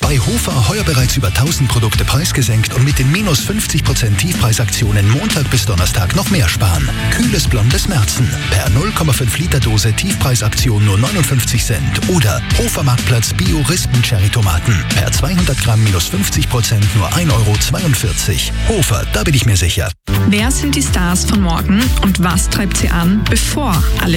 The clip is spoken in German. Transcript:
Bei Hofer heuer bereits über 1000 Produkte preisgesenkt und mit den minus 50% Tiefpreisaktionen Montag bis Donnerstag noch mehr sparen. Kühles blondes Märzen per 0,5 Liter Dose Tiefpreisaktion nur 59 Cent. Oder Hofer Marktplatz Bio Rispen Cherry Tomaten per 200 Gramm minus 50% nur 1,42 €. Hofer, da bin ich mir sicher. Wer sind die Stars von morgen und was treibt sie an, bevor alle